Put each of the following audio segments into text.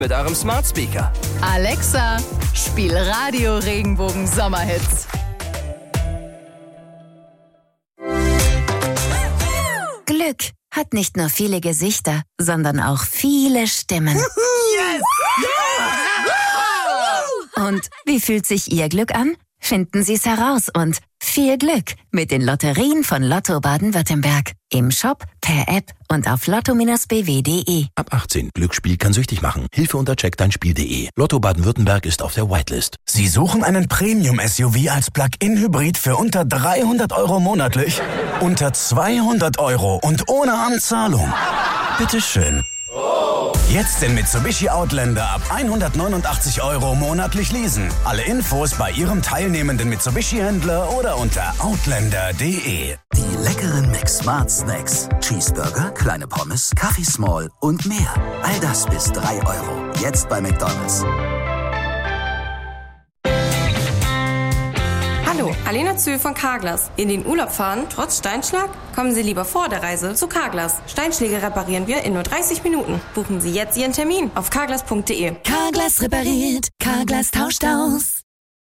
Mit eurem Smart Speaker. Alexa, spiel Radio Regenbogen Sommerhits. Glück hat nicht nur viele Gesichter, sondern auch viele Stimmen. Yes! Und wie fühlt sich Ihr Glück an? Finden Sie es heraus und viel Glück mit den Lotterien von Lotto Baden-Württemberg. Im Shop, per App und auf lotto-bw.de. Ab 18. Glücksspiel kann süchtig machen. Hilfe unter checkdeinspiel.de. Lotto Baden-Württemberg ist auf der Whitelist. Sie suchen einen Premium-SUV als Plug-in-Hybrid für unter 300 € monatlich? Unter 200 € und ohne Anzahlung? Bitteschön. Jetzt den Mitsubishi Outlander ab 189 € monatlich leasen. Alle Infos bei Ihrem teilnehmenden Mitsubishi-Händler oder unter outlander.de. Die leckeren McSmart Snacks. Cheeseburger, kleine Pommes, Kaffee Small und mehr. All das bis 3 €. Jetzt bei McDonald's. Hallo, Alena Zühl von Carglass. In den Urlaub fahren, trotz Steinschlag? Kommen Sie lieber vor der Reise zu Carglass. Steinschläge reparieren wir in nur 30 Minuten. Buchen Sie jetzt Ihren Termin auf carglass.de. Carglass repariert, Carglass tauscht aus.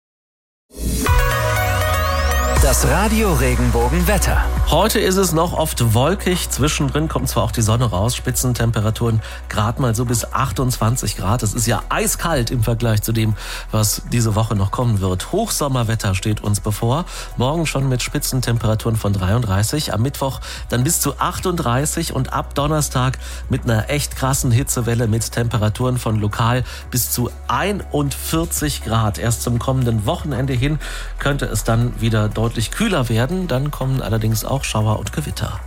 Das Radio Regenbogen Wetter. Heute ist es noch oft wolkig, zwischendrin kommt zwar auch die Sonne raus, Spitzentemperaturen gerade mal so bis 28 Grad. Es ist ja eiskalt im Vergleich zu dem, was diese Woche noch kommen wird. Hochsommerwetter steht uns bevor, morgen schon mit Spitzentemperaturen von 33, am Mittwoch dann bis zu 38 und ab Donnerstag mit einer echt krassen Hitzewelle mit Temperaturen von lokal bis zu 41 Grad. Erst zum kommenden Wochenende hin könnte es dann wieder deutlich kühler werden, dann kommen allerdings auch Schauer und Gewitter.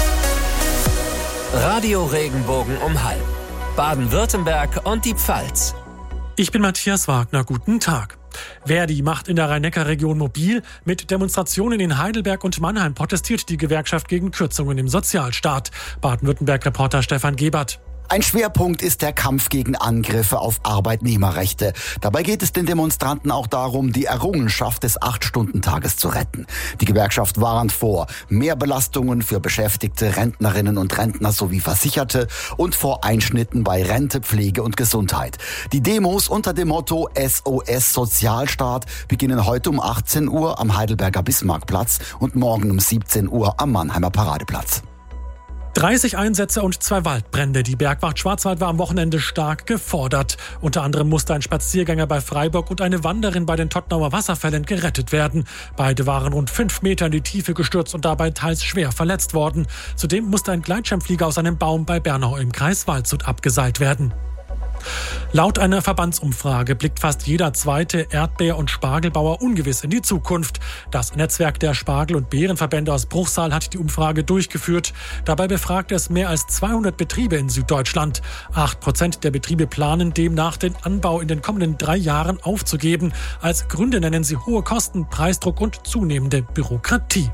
Radio Regenbogen um halb. Baden-Württemberg und die Pfalz. Ich bin Matthias Wagner, guten Tag. Verdi macht in der Rhein-Neckar-Region mobil. Mit Demonstrationen in Heidelberg und Mannheim protestiert die Gewerkschaft gegen Kürzungen im Sozialstaat. Baden-Württemberg-Reporter Stefan Gebert. Ein Schwerpunkt ist der Kampf gegen Angriffe auf Arbeitnehmerrechte. Dabei geht es den Demonstranten auch darum, die Errungenschaft des 8-Stunden-Tages zu retten. Die Gewerkschaft warnt vor Mehrbelastungen für Beschäftigte, Rentnerinnen und Rentner sowie Versicherte und vor Einschnitten bei Rente, Pflege und Gesundheit. Die Demos unter dem Motto SOS Sozialstaat beginnen heute um 18 Uhr am Heidelberger Bismarckplatz und morgen um 17 Uhr am Mannheimer Paradeplatz. 30 Einsätze und 2 Waldbrände. Die Bergwacht Schwarzwald war am Wochenende stark gefordert. Unter anderem musste ein Spaziergänger bei Freiburg und eine Wanderin bei den Tottnauer Wasserfällen gerettet werden. Beide waren rund 5 Meter in die Tiefe gestürzt und dabei teils schwer verletzt worden. Zudem musste ein Gleitschirmflieger aus einem Baum bei Bernau im Kreis Waldshut abgeseilt werden. Laut einer Verbandsumfrage blickt fast jeder zweite Erdbeer- und Spargelbauer ungewiss in die Zukunft. Das Netzwerk der Spargel- und Beerenverbände aus Bruchsal hat die Umfrage durchgeführt. Dabei befragte es mehr als 200 Betriebe in Süddeutschland. 8% der Betriebe planen demnach, den Anbau in den kommenden 3 Jahren aufzugeben. Als Gründe nennen sie hohe Kosten, Preisdruck und zunehmende Bürokratie.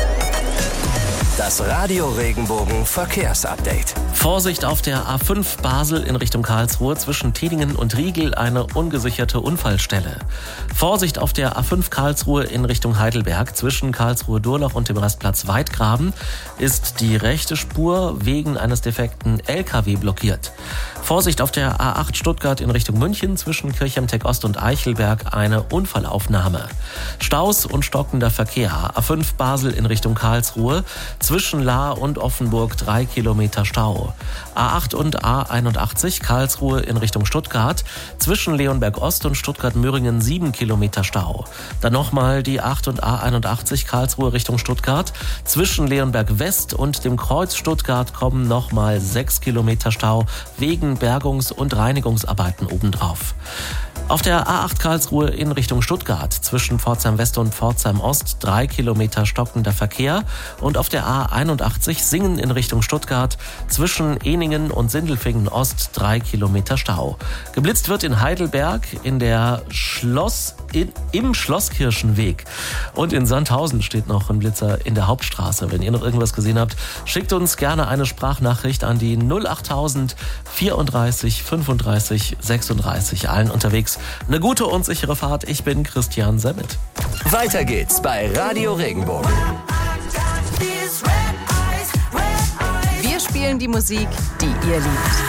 Das Radio Regenbogen Verkehrsupdate. Vorsicht auf der A5 Basel in Richtung Karlsruhe zwischen Tedingen und Riegel eine ungesicherte Unfallstelle. Vorsicht auf der A5 Karlsruhe in Richtung Heidelberg zwischen Karlsruhe-Durlach und dem Rastplatz Weidgraben ist die rechte Spur wegen eines defekten LKW blockiert. Vorsicht auf der A8 Stuttgart in Richtung München zwischen Kirchheim-Tech Ost und Eichelberg eine Unfallaufnahme. Staus und stockender Verkehr. A5 Basel in Richtung Karlsruhe zwischen Lahr und Offenburg 3 Kilometer Stau. A8 und A81 Karlsruhe in Richtung Stuttgart zwischen Leonberg Ost und Stuttgart-Möhringen 7 Kilometer Stau. Dann nochmal die 8 und A81 Karlsruhe Richtung Stuttgart. Zwischen Leonberg West und dem Kreuz Stuttgart kommen nochmal 6 Kilometer Stau wegen Bergungs- und Reinigungsarbeiten obendrauf. Auf der A8 Karlsruhe in Richtung Stuttgart zwischen Pforzheim West und Pforzheim Ost 3 Kilometer stockender Verkehr und auf der A81 Singen in Richtung Stuttgart zwischen Eningen und Sindelfingen Ost 3 Kilometer Stau. Geblitzt wird in Heidelberg in der im Schlosskirchenweg und in Sandhausen steht noch ein Blitzer in der Hauptstraße. Wenn ihr noch irgendwas gesehen habt, schickt uns gerne eine Sprachnachricht an die 08000 34 35 36. Allen unterwegs eine gute und sichere Fahrt. Ich bin Christian Semmet. Weiter geht's bei Radio Regenbogen. Wir spielen die Musik, die ihr liebt.